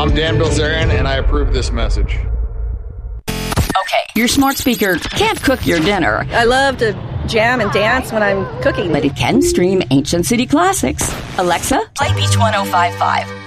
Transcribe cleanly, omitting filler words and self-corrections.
I'm Dan Bilzerian, and I approve this message. Okay, your smart speaker can't cook your dinner. I love to jam and dance when I'm cooking. But it can stream ancient city classics. Alexa, play Beach 105.5.